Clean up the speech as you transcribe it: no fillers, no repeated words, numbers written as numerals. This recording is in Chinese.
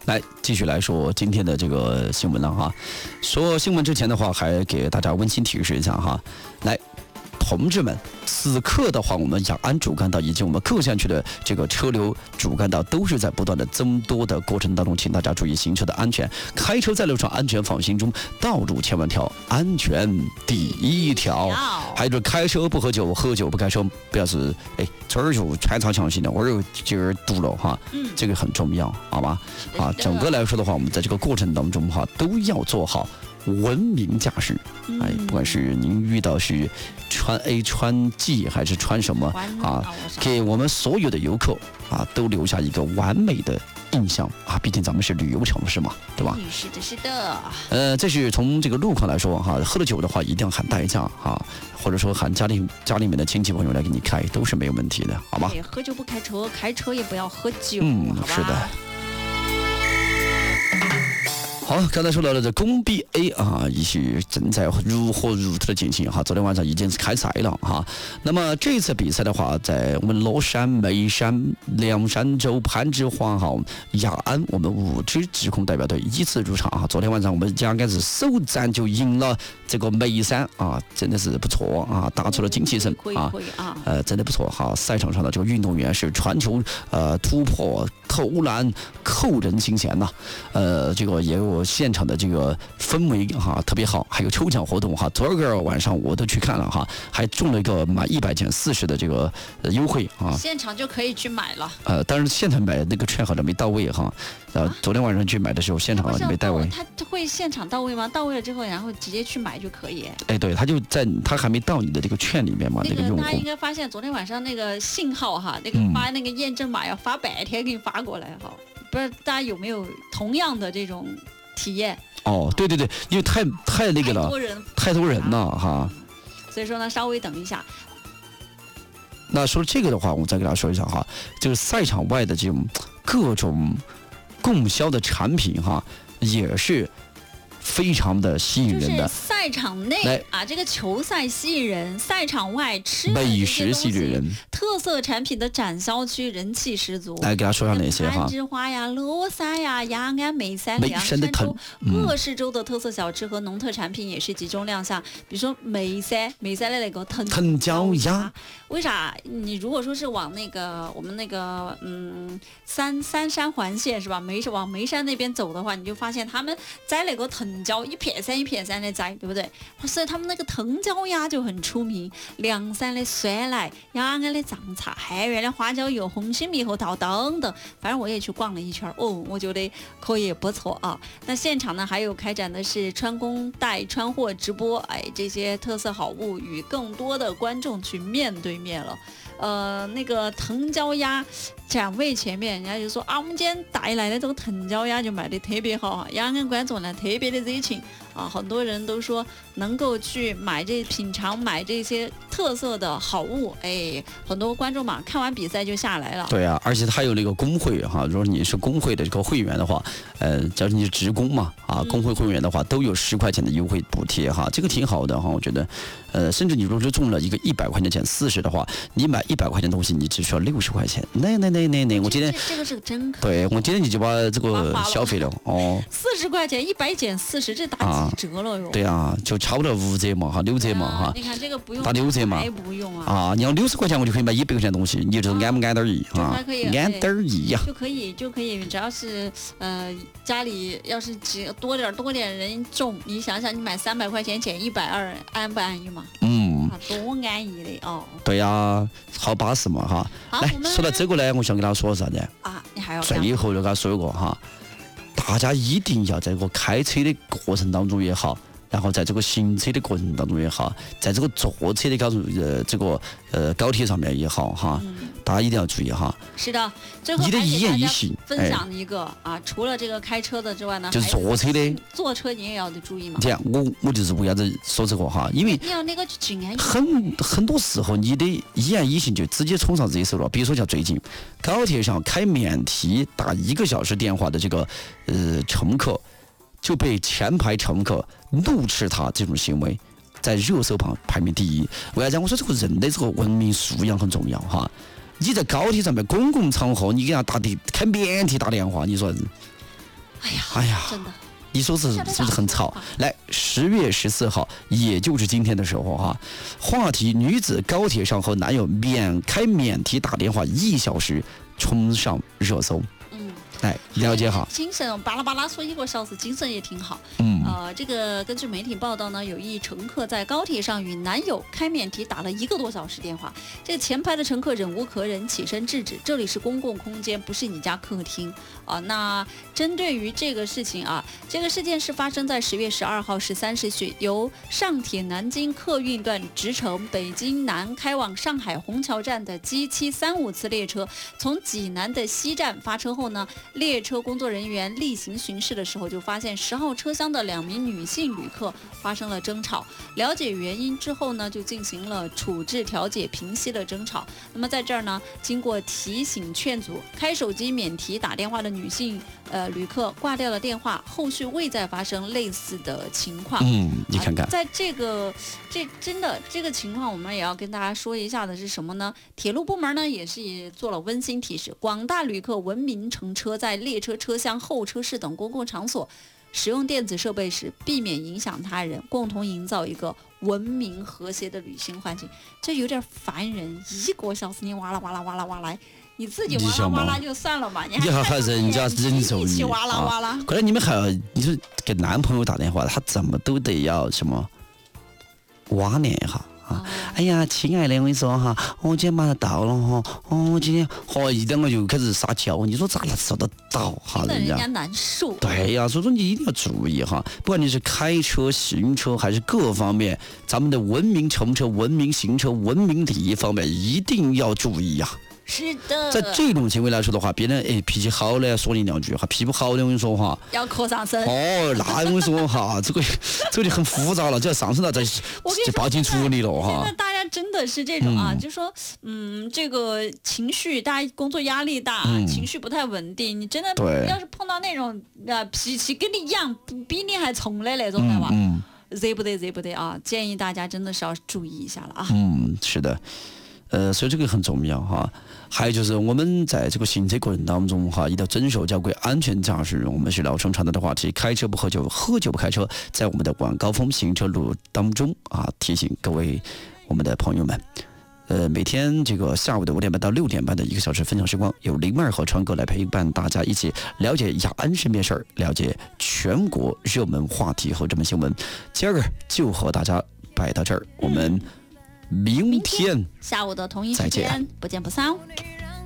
来继续来说今天的这个新闻了哈。说新闻之前的话，还给大家温馨提示一下哈。来，同志们，此刻的话，我们雅安主干道以及我们各县区的这个车流主干道都是在不断的增多的过程当中，请大家注意行车的安全，开车在路上安全放心中，道路千万条，安全第一条。还有就是开车不喝酒，喝酒不开车，不要是这儿就穿插强行的，我又今儿堵了哈，这个很重要，好吧？啊，整个来说的话，我们在这个过程当中哈，都要做好文明驾驶。不管是您遇到是穿 A 穿 G 还是穿什么啊，给我们所有的游客啊都留下一个完美的印象啊，毕竟咱们是旅游城市嘛，对吧？ 是的，是的。 这是从这个路况来说哈，喝了酒的话一定要喊代驾哈，或者说喊家里面的亲戚朋友来给你开，都是没有问题的，好吗？ 喝酒不开车，开车也不要喝酒，好吧？ 是的。好，刚才说到了这工 BA 啊，也是正在如火如荼的进行哈。昨天晚上已经是开赛了哈。那么这次比赛的话，在我们乐山、眉山、凉山州、攀枝花哈、雅安，我们5支职工代表队依次入场哈。昨天晚上我们应该是首战就赢了这个眉山啊，真的是不错啊，打出了精气神啊，真的不错哈。赛场上的这个运动员是传球、突破、投篮、扣人心弦呐，这个也有现场的这个氛围哈特别好，还有抽奖活动哈，昨儿个晚上我都去看了哈，还中了一个买100减40的这个优惠啊， 现场就可以去买了。 当然现场买那个券好像没到位哈，昨天晚上去买的时候现场没到位。 他会现场到位吗？到位了之后，然后直接去买就可以。 对，他还没到你的这个券里面嘛，那个用户。 他应该发现昨天晚上那个信号哈，那个发那个验证码要发白天给你发过来哈，不知道大家有没有同样的这种体验？ 对，因为太那个了，太多人了哈。 所以说呢，稍微等一下。 那说这个的话，我再给大家说一下哈，就是赛场外的这种各种供销的产品哈，也是非常的吸引人的。 就是赛场内啊，这个球赛吸引人；赛场外吃美食吸引人。 特色产品的展销区人气十足。 来给他说下哪些哈？ 攀枝花呀、乐山呀、雅安、眉山、凉山州各市州的特色小吃和农特产品也是集中亮相。比如说眉山的那个藤椒鸭，为啥？你如果说是往那个我们那个三山环线是吧？往眉山那边走的话，你就发现他们摘那个藤椒一片山的摘，对不对？所以他们那个藤椒鸭就很出名。凉山的酸奶，雅安的藏茶，汉源的花椒油，红心猕猴桃等等，反正我也去逛了一圈我觉得可以不错啊。那现场呢还有开展的是穿工带穿货直播，这些特色好物与更多的观众去面对面了。那个藤椒鸭展位前面，人家就说我们今天带来的这个藤椒鸭就卖得特别好，雅安观众呢特别的热情啊，很多人都说能够去品尝买这些特色的好物，很多观众嘛看完比赛就下来了。 对啊，而且还有那个工会哈，如果你是工会的这个会员的话，假如你是职工嘛工会会员的话，都有10块钱的优惠补贴哈，这个挺好的哈，我觉得。甚至你如果是中了一个100块钱减40的话，你买100块钱的东西，你只需要60块钱。那，我今天这个是真可。 对，我今天你就把这个消费了 40块钱100减40，这打几折了哟。 对啊，就差不多5折嘛哈，6折嘛哈。 你看这个不用打6折嘛， 不用啊。 你要60块钱，我就可以买100块钱的东西，你就是安不安点意啊？安点意呀。 就可以，只要是家里要是多点人种，你想想，你买300块钱减120，安不安逸嘛？多安逸的哦。 对呀，好巴适嘛哈。来，说到这个呢，我想跟他说啥子你还要最后就跟他说一个哈，大家一定要在这个开车的过程当中也好，然后在这个行车的过程当中也好，在这个坐车的高铁上面也好哈，大家一定要注意哈。 是的，最后你的一言一行分享一个除了这个开车的之外呢， 就是坐车的， 坐车你也要得注意嘛。 这样，我就是为啥子说这个哈，因为你要那个注意很多时候你的一言一行就直接冲上热搜了。比如说像最近高铁上开免提打1个小时电话的这个乘客，就被前排乘客怒斥他这种行为，在热搜榜排名第1。为啥讲？我说这个人的这个文明素养很重要哈。你在高铁上面公共场合，你给他开免提打电话，你说哎呀，真的。 你说是不是很吵？来，10月14号，也就是今天的时候哈，话题女子高铁上和男友开免提打电话1小时，冲上热搜。来了解哈， 精神巴拉巴拉说1个小时，精神也挺好。这个根据媒体报道呢，有一乘客在高铁上与男友开免提打了1个多小时电话，这个前排的乘客忍无可忍，起身制止，这里是公共空间，不是你家客厅啊。那针对于这个事情啊，这个事件是发生在10月12号13时许，由上铁南京客运段直乘北京南开往上海虹桥站的 G735次列车，从济南的西站发车后呢，列车工作人员例行巡视的时候，就发现10号车厢的2名女性旅客发生了争吵。了解原因之后呢，就进行了处置调解，平息了争吵。那么在这儿呢，经过提醒劝阻，开手机免提打电话的女性旅客挂掉了电话，后续未再发生类似的情况。 你看看， 在这个情况，我们也要跟大家说一下的是什么呢？铁路部门呢也做了温馨提示，广大旅客文明乘车，在列车车厢、候车室等公共场所使用电子设备时，避免影响他人，共同营造一个文明和谐的旅行环境。这有点烦人，1个小时你哇啦哇啦哇啦哇啦，你自己哇啦哇啦就算了吧，你还人家忍受你哇啦哇啦。 可能你们还要，你说给男朋友打电话，他怎么都得要什么挖念一下。哎呀，亲爱的，我跟你说哈，我今天马上到了哈，我今天1-2个就开始撒娇，你说咋受得到哈？ 人家难受。 对呀，所以说你一定要注意哈，不管你是开车、行车还是各方面，咱们的文明乘车、文明行车、文明礼仪方面一定要注意呀。 是的， 在这种情况来说的话，别人脾气好的说你2句哈，脾气不好的我跟你说哈， 要磕上身。 那我跟你说哈，这个就很复杂了，就要上升到再报警处理了哈。 现在大家真的是这种啊，就说这个情绪，大家工作压力大，情绪不太稳定，你真的要是碰到那种脾气跟你一样，比你还冲的那种的话，惹不得啊！建议大家真的是要注意一下了啊。 是的。所以这个很重要哈。还有就是我们在这个行车过程当中哈，一定要遵守交规，安全驾驶。我们是老生常谈的话题，开车不喝酒，喝酒不开车。在我们的晚高峰行车路当中啊，提醒各位我们的朋友们，每天这个下午的5点半到6点半的1个小时分享时光，由灵儿和川哥来陪伴大家一起了解雅安身边事儿，了解全国热门话题和热门新闻。今儿就和大家摆到这儿，我们明天下午的同一时间不见不散。